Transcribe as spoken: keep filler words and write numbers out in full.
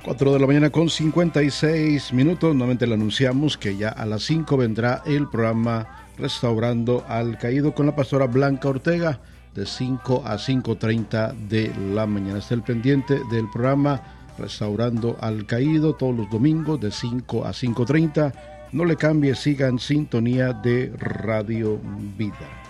cuatro de la mañana con cincuenta y seis minutos. Nuevamente le anunciamos que ya a las cinco vendrá el programa Restaurando al Caído con la pastora Blanca Ortega de cinco a cinco treinta de la mañana. Esté el pendiente del programa Restaurando al Caído todos los domingos de cinco a cinco treinta. No le cambie, siga en sintonía de Radio Vida.